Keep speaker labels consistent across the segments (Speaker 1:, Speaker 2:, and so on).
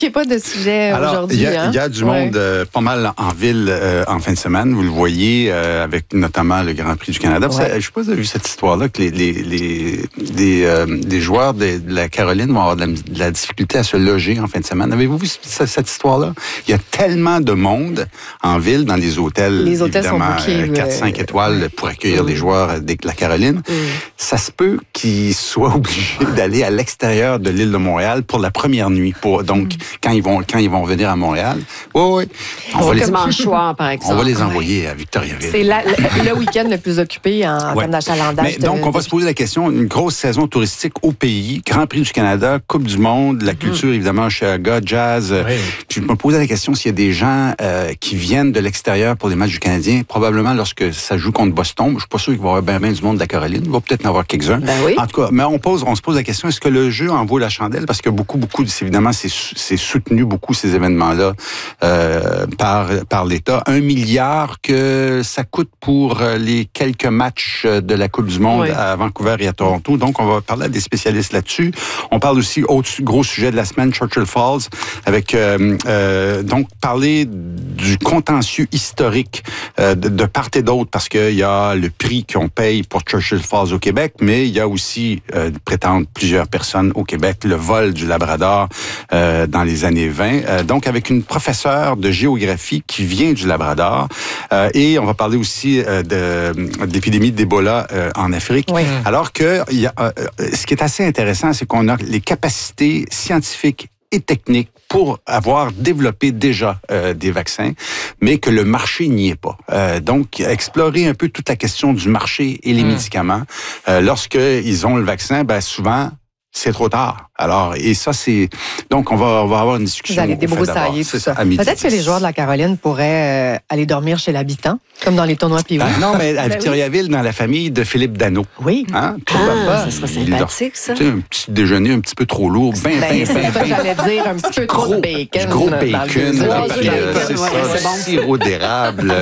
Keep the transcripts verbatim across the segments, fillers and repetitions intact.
Speaker 1: manquez pas de sujet aujourd'hui.
Speaker 2: Il y,
Speaker 1: hein?
Speaker 2: y a du
Speaker 1: ouais.
Speaker 2: monde euh, pas mal en ville euh, en fin de semaine. Vous le voyez euh, avec notamment le Grand Prix du Canada.
Speaker 1: Ouais.
Speaker 2: Ça, je ne sais pas si vous avez vu cette histoire-là, que les, les, les, des, euh, des joueurs de, de la Caroline vont avoir de la, de la difficulté à se loger en fin de semaine. Avez-vous vu cette, cette histoire-là? Il y a tellement de monde en ville, dans les hôtels,
Speaker 1: les hôtels
Speaker 2: évidemment,
Speaker 1: sont bookés,
Speaker 2: quatre cinq euh, étoiles pour accueillir mmh. les joueurs de la Caroline. Mmh. Ça se peut qu'ils soient obligés d'aller à l'extérieur de l'île de Montréal pour la première nuit. Pour, donc, mmh. quand ils vont quand ils vont venir à Montréal, oui, oui.
Speaker 3: On va les choix, par exemple.
Speaker 2: On va les envoyer ouais. à Victoriaville.
Speaker 1: C'est la, le, le week-end le plus occupé en, en ouais. termes d'achalandage.
Speaker 2: Mais donc,
Speaker 1: de,
Speaker 2: on va
Speaker 1: de...
Speaker 2: se poser la question, une grosse saison touristique au pays, Grand Prix du Canada, Coupe du Monde, la culture, mmh. évidemment, Chaga, jazz. Oui. Je me posais la question s'il y a des gens euh, qui viennent de l'extérieur pour les matchs du Canadien, probablement lorsque ça joue contre Boston. Je suis pas sûr qu'il va y avoir bien, bien du monde de la Caroline. Il va peut-être en avoir quelques-uns.
Speaker 3: Ben oui.
Speaker 2: En tout cas, mais on, pose, on se pose la question, est-ce que le jeu en vaut la chandelle? Parce que beaucoup, beaucoup, évidemment, c'est, c'est soutenu beaucoup ces événements-là euh, par, par l'État. Un milliard que ça coûte pour les quelques matchs de la Coupe du Monde oui. à Vancouver et à Toronto. Donc, on va parler à des spécialistes là-dessus. On parle aussi, autre gros sujet de la semaine, Churchill Falls, avec euh, euh, donc parler du contentieux historique euh, de, de part et d'autre, parce qu'il y a le prix qu'on paye pour Churchill Falls au Québec, mais il y a aussi, euh, prétendent plusieurs personnes au Québec, le vol du Labrador euh, dans les années vingt. Euh, donc, avec une professeure de géographie qui vient du Labrador. Euh, et on va parler aussi euh, de, de l'épidémie d'Ebola euh, en Afrique. Oui. Alors que il y a, euh, ce qui est assez intéressant, c'est qu'on a les capacités scientifiques et techniques pour avoir développé déjà euh, des vaccins, mais que le marché n'y est pas. Euh, donc, explorer un peu toute la question du marché et les mmh. médicaments. Euh, lorsqu'ils ont le vaccin, ben souvent, c'est trop tard. Alors, et ça, c'est... Donc, on va, on va avoir une discussion.
Speaker 1: Vous allez débroussailler tout ça. Peut-être que les joueurs de la Caroline pourraient euh, aller dormir chez l'habitant, comme dans les tournois P O.
Speaker 2: Ah, non, mais à Victoriaville, dans la famille de Philippe Dano.
Speaker 1: Oui.
Speaker 2: Hein?
Speaker 3: Ah, ça serait sympathique, ça.
Speaker 2: Tu sais, un petit déjeuner un petit peu trop lourd. Ben, ben, ben,
Speaker 1: c'est
Speaker 2: ben,
Speaker 1: ça que j'allais dire, un petit peu trop de bacon.
Speaker 2: Du gros bacon, avec, euh, c'est ça,
Speaker 3: c'est bon.
Speaker 2: sirop d'érable.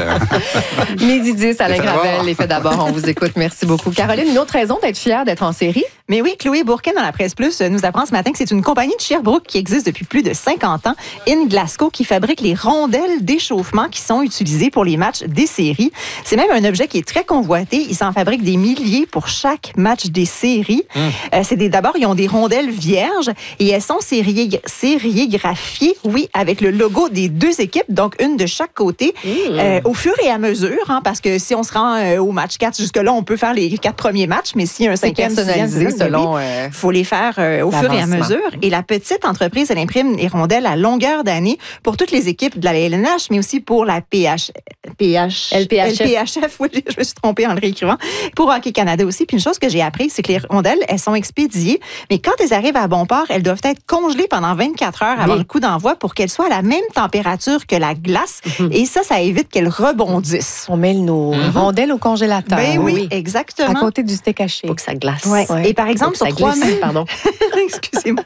Speaker 1: Midi dix, Alain Gravel, les faits d'abord, on vous écoute. Merci beaucoup. Caroline, une autre raison d'être fière d'être en série?
Speaker 4: Mais oui, Chloé Bourquin, dans la Presse Plus, nous apprend ce matin que c'est une compagnie de Sherbrooke qui existe depuis plus de cinquante ans, In Glasgow, qui fabrique les rondelles d'échauffement qui sont utilisées pour les matchs des séries. C'est même un objet qui est très convoité. Ils s'en fabriquent des milliers pour chaque match des séries. Mmh. Euh, c'est des, d'abord, ils ont des rondelles vierges et elles sont sérié, sérigraphiées, oui, avec le logo des deux équipes, donc une de chaque côté, mmh. euh, au fur et à mesure, hein, parce que si on se rend euh, au match quatre, jusque-là, on peut faire les quatre premiers matchs, mais s'il y a un cinquième, sixième,
Speaker 1: selon...
Speaker 4: Il euh, faut les faire euh, au fur et à mesure. Et la petite entreprise, elle imprime les rondelles à longueur d'année pour toutes les équipes de la L N H, mais aussi pour la P H... P H...
Speaker 3: L P H F.
Speaker 4: L P H F, oui, je me suis trompée en le réécrivant. Pour Hockey Canada aussi. Puis une chose que j'ai appris, c'est que les rondelles, elles sont expédiées, mais quand elles arrivent à bon port, elles doivent être congelées pendant vingt-quatre heures avant oui. le coup d'envoi pour qu'elles soient à la même température que la glace. Mm-hmm. Et ça, ça évite qu'elles rebondissent.
Speaker 1: On met nos mm-hmm. rondelles au congélateur.
Speaker 4: Ben oui, oui, exactement.
Speaker 1: À côté du steak haché.
Speaker 3: Faut que ça glace.
Speaker 4: Ouais. Ouais. Et par exemple, sur trois mille...
Speaker 3: Pardon.
Speaker 4: Excusez-moi.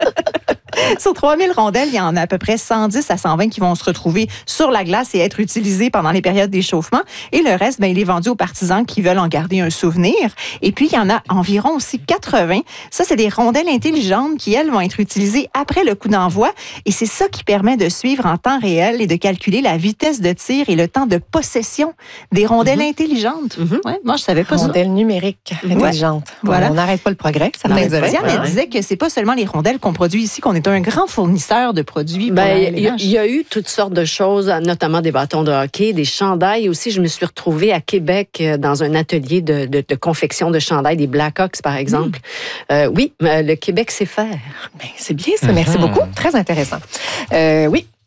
Speaker 4: Sur trois mille rondelles, il y en a à peu près cent dix à cent vingt qui vont se retrouver sur la glace et être utilisées pendant les périodes d'échauffement. Et le reste, ben, il est vendu aux partisans qui veulent en garder un souvenir. Et puis, il y en a environ aussi quatre-vingts. Ça, c'est des rondelles intelligentes qui, elles, vont être utilisées après le coup d'envoi. Et c'est ça qui permet de suivre en temps réel et de calculer la vitesse de tir et le temps de possession des rondelles mm-hmm. intelligentes.
Speaker 1: Mm-hmm.
Speaker 4: Ouais, moi, je savais pas
Speaker 1: rondelles
Speaker 4: ça.
Speaker 1: Rondelles numériques intelligentes. Ouais. Voilà. On n'arrête pas le progrès. Ça
Speaker 4: m'intéresse. Diane, elle disait que c'est pas seulement les rondelles qu'on produit ici, qu'on est un grand fournisseur de produits.
Speaker 3: Ben, il y, y a eu toutes sortes de choses, notamment des bâtons de hockey, des chandails. Aussi, je me suis retrouvée à Québec dans un atelier de, de, de confection de chandails, des Blackhawks, par exemple. Mmh. Euh, oui, le Québec sait faire.
Speaker 1: Ben, c'est bien ça. Merci mmh. beaucoup. Très intéressant. Euh, oui.